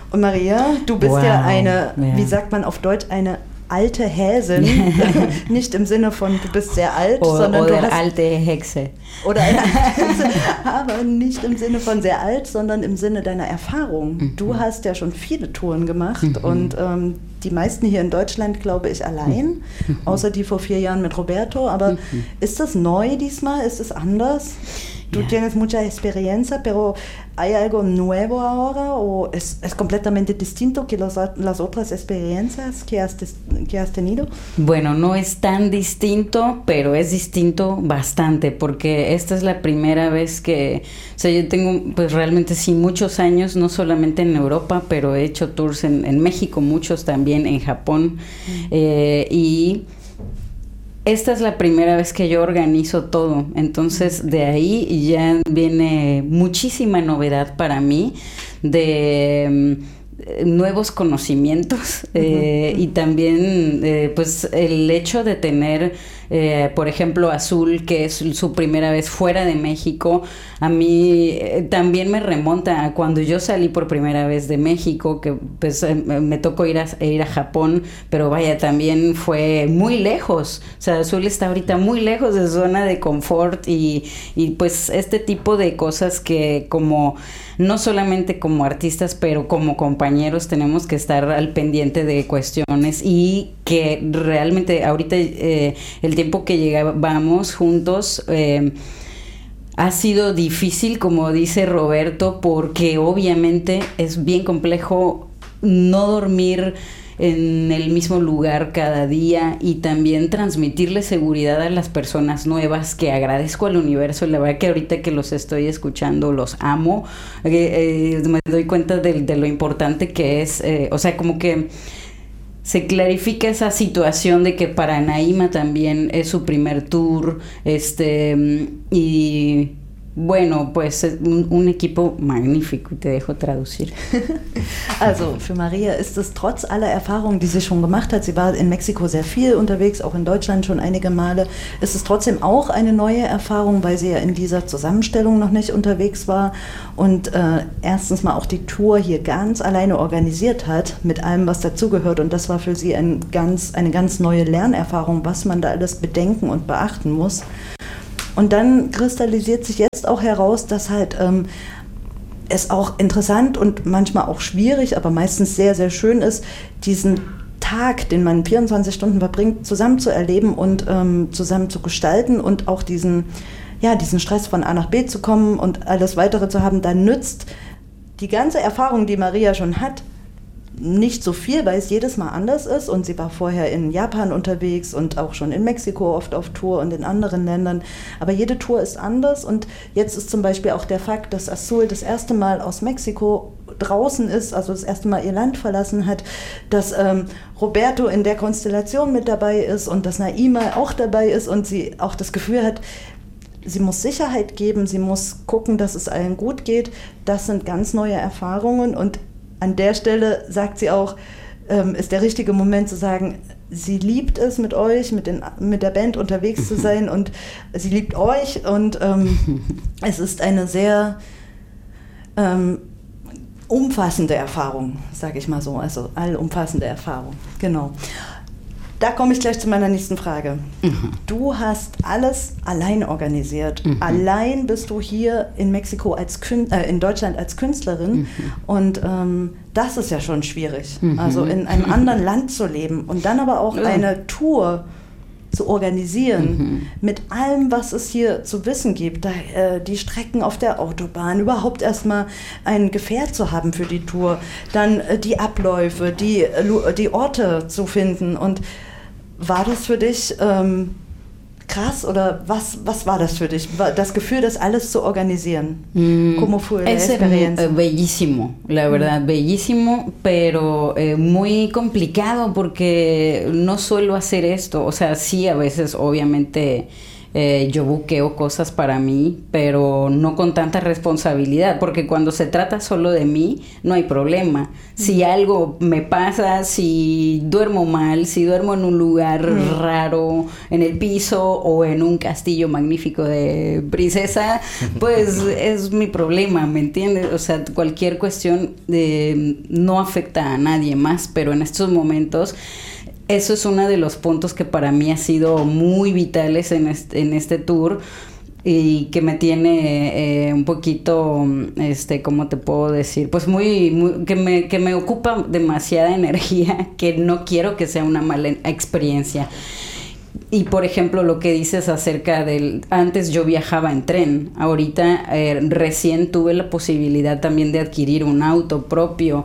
Und Maria, du bist ja eine, wie sagt man auf Deutsch, eine alte Häsin. Nicht im Sinne von, du bist sehr alt, sondern du hast... alte Hexe. Oder eine alte Hexe, aber nicht im Sinne von sehr alt, sondern im Sinne deiner Erfahrung. Du hast ja schon viele Touren gemacht und die meisten hier in Deutschland, glaube ich, allein, außer die vor 4 Jahren mit Roberto. Aber ist das neu diesmal? Ist es anders? Tú tienes mucha experiencia, pero ¿hay algo nuevo ahora o es completamente distinto que las otras experiencias que has tenido? Bueno, no es tan distinto, pero es distinto bastante, porque esta es la primera vez que, o sea, yo tengo pues realmente sí muchos años, no solamente en Europa, pero he hecho tours en México, muchos también en Japón, y... Esta es la primera vez que yo organizo todo, entonces de ahí ya viene muchísima novedad para mí de nuevos conocimientos y también pues el hecho de tener por ejemplo Azul, que es su primera vez fuera de México, a mí también me remonta a cuando yo salí por primera vez de México, que pues me tocó ir a Japón, pero vaya, también fue muy lejos, o sea, Azul está ahorita muy lejos de su zona de confort y pues este tipo de cosas que como no solamente como artistas, pero como compañeros tenemos que estar al pendiente de cuestiones y que realmente ahorita el tiempo que llevábamos juntos ha sido difícil, como dice Roberto, porque obviamente es bien complejo no dormir en el mismo lugar cada día y también transmitirle seguridad a las personas nuevas, que agradezco al universo. La verdad que ahorita que los estoy escuchando los amo, me doy cuenta de lo importante que es, o sea, como que se clarifica esa situación de que para Naima también es su primer tour, y bueno, pues un equipo magnífico, te dejo traducir. Also für Maria ist es trotz aller Erfahrungen, die sie schon gemacht hat, sie war in Mexiko sehr viel unterwegs, auch in Deutschland schon einige Male, ist es trotzdem auch eine neue Erfahrung, weil sie ja in dieser Zusammenstellung noch nicht unterwegs war und erstens mal auch die Tour hier ganz alleine organisiert hat, mit allem, was dazugehört, und das war für sie eine ganz neue Lernerfahrung, was man da alles bedenken und beachten muss. Und dann kristallisiert sich jetzt auch heraus, dass halt es auch interessant und manchmal auch schwierig, aber meistens sehr, sehr schön ist, diesen Tag, den man 24 Stunden verbringt, zusammen zu erleben und zusammen zu gestalten und auch diesen Stress von A nach B zu kommen und alles Weitere zu haben. Dann nützt die ganze Erfahrung, die Maria schon hat, nicht so viel, weil es jedes Mal anders ist, und sie war vorher in Japan unterwegs und auch schon in Mexiko oft auf Tour und in anderen Ländern, aber jede Tour ist anders, und jetzt ist zum Beispiel auch der Fakt, dass Azul das erste Mal aus Mexiko draußen ist, also das erste Mal ihr Land verlassen hat, dass Roberto in der Konstellation mit dabei ist und dass Naima auch dabei ist und sie auch das Gefühl hat, sie muss Sicherheit geben, sie muss gucken, dass es allen gut geht. Das sind ganz neue Erfahrungen, und an der Stelle sagt sie auch, ist der richtige Moment zu sagen, sie liebt es, mit euch, mit der Band unterwegs zu sein, und sie liebt euch, und es ist eine sehr umfassende Erfahrung, sage ich mal so, also allumfassende Erfahrung, genau. Da komme ich gleich zu meiner nächsten Frage. Du hast alles allein organisiert. Allein bist du hier in Mexiko in Deutschland als Künstlerin. Und das ist ja schon schwierig. Also in einem anderen Land zu leben und dann aber auch eine Tour zu organisieren, mit allem, was es hier zu wissen gibt, die Strecken auf der Autobahn, überhaupt erstmal ein Gefährt zu haben für die Tour, dann die Abläufe, die Orte zu finden. Und war das für dich krass, oder was war das für dich? Das Gefühl, das alles zu organisieren. ¿Cómo fue la experiencia? Bellísimo, la verdad, bellísimo, pero muy complicado porque no suelo hacer esto. O sea, sí, a veces obviamente yo buqueo cosas para mí, pero no con tanta responsabilidad, porque cuando se trata solo de mí, no hay problema. Si algo me pasa, si duermo mal, si duermo en un lugar raro, en el piso o en un castillo magnífico de princesa, pues es mi problema, ¿me entiendes? O sea, cualquier cuestión no afecta a nadie más, pero en estos momentos eso es uno de los puntos que para mí ha sido muy vitales en este tour y que me tiene un poquito, ¿cómo te puedo decir? Pues que me ocupa demasiada energía, que no quiero que sea una mala experiencia. Y por ejemplo, lo que dices acerca antes yo viajaba en tren, ahorita recién tuve la posibilidad también de adquirir un auto propio.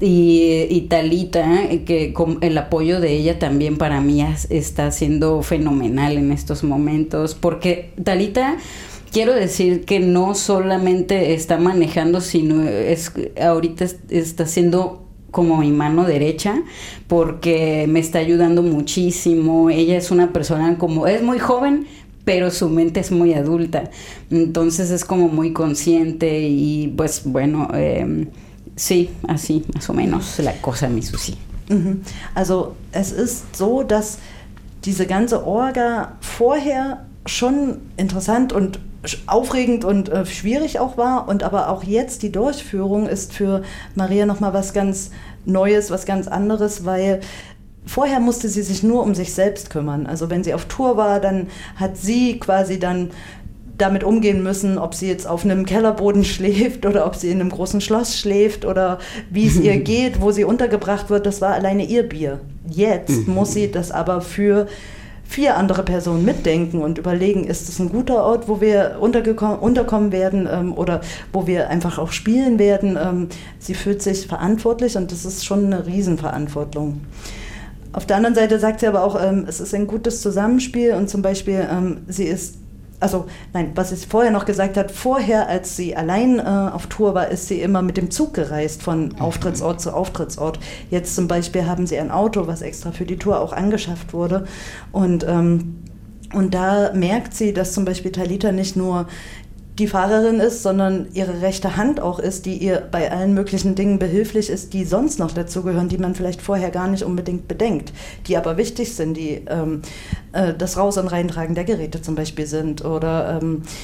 Y Thalita, que con el apoyo de ella también para mí está siendo fenomenal en estos momentos, porque Thalita, quiero decir que no solamente está manejando, sino ahorita está siendo como mi mano derecha, porque me está ayudando muchísimo. Ella es una persona es muy joven, pero su mente es muy adulta, entonces es como muy consciente y pues bueno, sí, así más o menos la cosa, mi Susi. Also es ist so, dass diese ganze Orga vorher schon interessant und aufregend und schwierig auch war und aber auch jetzt die Durchführung ist für Maria nochmal was ganz Neues, was ganz anderes, weil vorher musste sie sich nur um sich selbst kümmern. Also wenn sie auf Tour war, dann hat sie quasi dann damit umgehen müssen, ob sie jetzt auf einem Kellerboden schläft oder ob sie in einem großen Schloss schläft oder wie es ihr geht, wo sie untergebracht wird, das war alleine ihr Bier. Jetzt muss sie das aber für 4 andere Personen mitdenken und überlegen, ist es ein guter Ort, wo wir unterkommen werden oder wo wir einfach auch spielen werden. Sie fühlt sich verantwortlich und das ist schon eine Riesenverantwortung. Auf der anderen Seite sagt sie aber auch, es ist ein gutes Zusammenspiel und zum Beispiel was sie vorher noch gesagt hat, vorher, als sie allein auf Tour war, ist sie immer mit dem Zug gereist, von Auftrittsort zu Auftrittsort. Jetzt zum Beispiel haben sie ein Auto, was extra für die Tour auch angeschafft wurde. Und da merkt sie, dass zum Beispiel Thalita nicht nur die Fahrerin ist, sondern ihre rechte Hand auch ist, die ihr bei allen möglichen Dingen behilflich ist, die sonst noch dazugehören, die man vielleicht vorher gar nicht unbedingt bedenkt, die aber wichtig sind, die das Raus- und Reintragen der Geräte zum Beispiel sind oder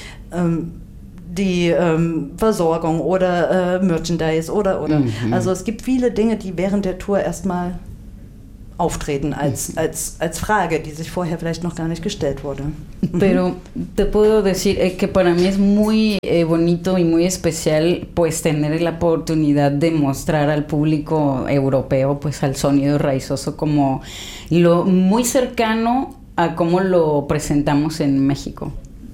die Versorgung oder Merchandise oder. Also es gibt viele Dinge, die während der Tour erstmal auftreten als Frage, die sich vorher vielleicht noch gar nicht gestellt wurde. Pero te puedo decir que para mí es muy bonito y muy especial pues tener la oportunidad de mostrar al público europeo pues al sonido raizoso como lo muy cercano a cómo lo presentamos en México.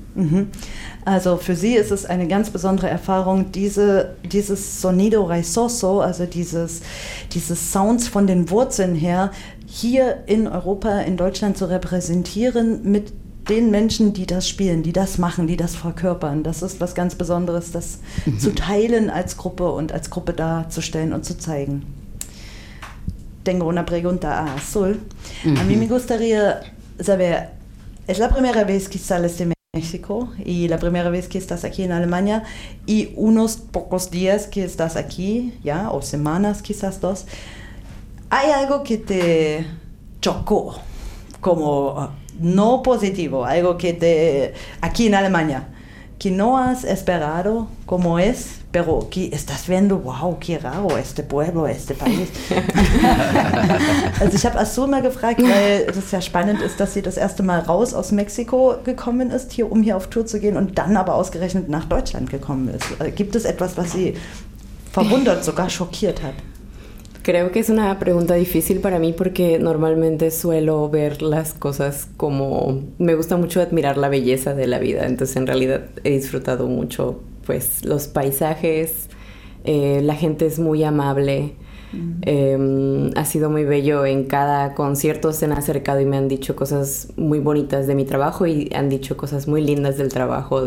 Also für sie ist es eine ganz besondere Erfahrung, dieses Sonido Raizoso, also dieses Sounds von den Wurzeln her, hier in Europa, in Deutschland zu repräsentieren mit den Menschen, die das spielen, die das machen, die das verkörpern. Das ist was ganz Besonderes, das zu teilen als Gruppe und als Gruppe darzustellen und zu zeigen. Tengo una pregunta a Azul. A mí me gustaría saber, es la primera vez que sales de México y la primera vez que estás aquí en Alemania y unos pocos días que estás aquí, ya, o semanas, quizás 2. ¿Hay algo que te chocó como no positivo, algo que aquí en Alemania, que no has esperado como es, pero que estás viendo, wow, qué raro este pueblo, este país? Also ich habe Azul mal gefragt, weil das ja spannend ist, dass sie das erste Mal raus aus Mexiko gekommen ist, um hier auf Tour zu gehen und dann aber ausgerechnet nach Deutschland gekommen ist. Gibt es etwas, was sie verwundert, sogar schockiert hat? Creo que es una pregunta difícil para mí porque normalmente suelo ver las cosas como... Me gusta mucho admirar la belleza de la vida, entonces en realidad he disfrutado mucho pues los paisajes, la gente es muy amable, ha sido muy bello en cada concierto, se han acercado y me han dicho cosas muy bonitas de mi trabajo y han dicho cosas muy lindas del trabajo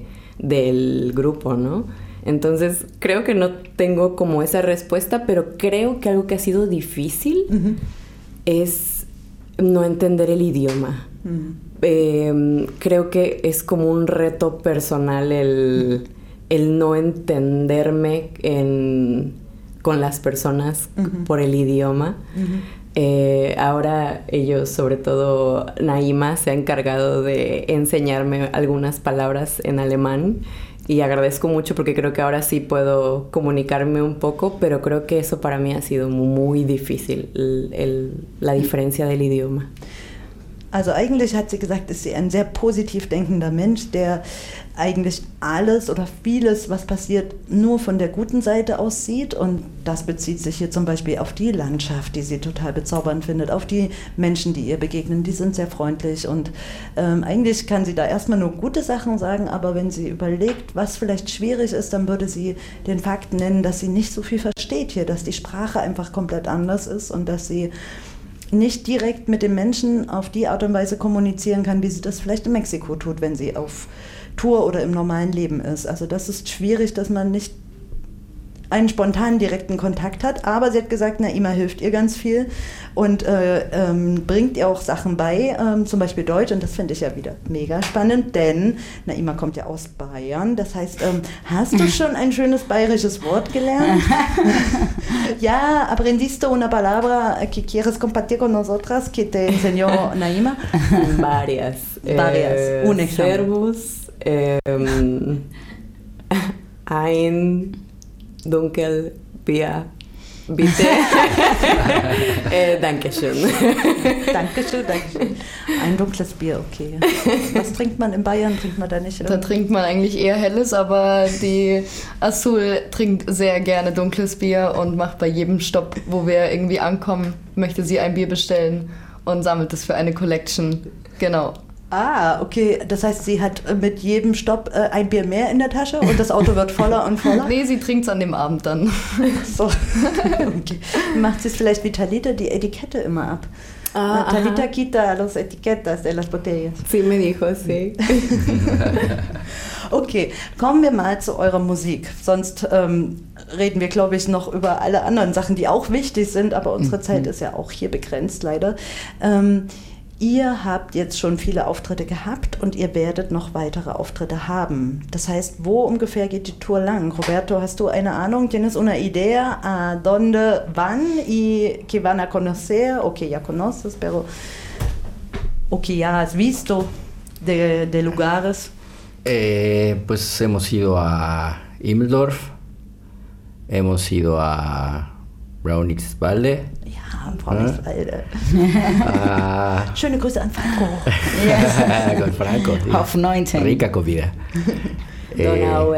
del grupo, ¿no? Entonces, creo que no tengo como esa respuesta, pero creo que algo que ha sido difícil es no entender el idioma. creo que es como un reto personal el no entenderme con las personas por el idioma. Ahora ellos, sobre todo Naima, se ha encargado de enseñarme algunas palabras en alemán y agradezco mucho porque creo que ahora sí puedo comunicarme un poco, pero creo que eso para mí ha sido muy difícil, la diferencia del idioma. Also eigentlich hat sie gesagt, ist sie ein sehr positiv denkender Mensch, der eigentlich alles oder vieles, was passiert, nur von der guten Seite aus sieht. Und das bezieht sich hier zum Beispiel auf die Landschaft, die sie total bezaubernd findet, auf die Menschen, die ihr begegnen, die sind sehr freundlich. Und eigentlich kann sie da erstmal nur gute Sachen sagen, aber wenn sie überlegt, was vielleicht schwierig ist, dann würde sie den Fakt nennen, dass sie nicht so viel versteht hier, dass die Sprache einfach komplett anders ist und dass sie nicht direkt mit den Menschen auf die Art und Weise kommunizieren kann, wie sie das vielleicht in Mexiko tut, wenn sie auf Tour oder im normalen Leben ist. Also das ist schwierig, dass man nicht einen spontanen, direkten Kontakt hat, aber sie hat gesagt, Naima hilft ihr ganz viel und bringt ihr auch Sachen bei, zum Beispiel Deutsch, und das finde ich ja wieder mega spannend, denn Naima kommt ja aus Bayern, das heißt, hast du schon ein schönes bayerisches Wort gelernt? Ja, aprendiste una palabra que quieres compartir con nosotras que te enseñó Naima? Varias. Un ejemplo. Servus, ein Dunkel Bier, bitte. Dankeschön. Dankeschön. Ein dunkles Bier, okay. Was trinkt man in Bayern? Trinkt man da nicht? Da trinkt man eigentlich eher helles, aber die Azul trinkt sehr gerne dunkles Bier und macht bei jedem Stopp, wo wir irgendwie ankommen, möchte sie ein Bier bestellen und sammelt es für eine Collection. Genau. Ah, okay. Das heißt, sie hat mit jedem Stopp ein Bier mehr in der Tasche und das Auto wird voller und voller? Nee, sie trinkt es an dem Abend dann. So. Okay. Macht sie es vielleicht wie Talita, die Etikette immer ab? Talita quita los etiquetas de las botellas. Sí, me dijo, sí. Okay, kommen wir mal zu eurer Musik. Sonst reden wir, glaube ich, noch über alle anderen Sachen, die auch wichtig sind, aber unsere Zeit ist ja auch hier begrenzt, leider. Ihr habt jetzt schon viele Auftritte gehabt und ihr werdet noch weitere Auftritte haben. Das heißt, wo ungefähr geht die Tour lang? Roberto, hast du eine Ahnung? ¿Tienes una idea a dónde van y qué van a conocer? O que ya conoces, pero o que ya has visto de lugares. Pues hemos ido a Immelsdorf, hemos ido a Braunschweig. Ja, Braunschweig. Schöne Grüße an Franco. Con Franco, tío. Auf 19. Rica comida. Donauer.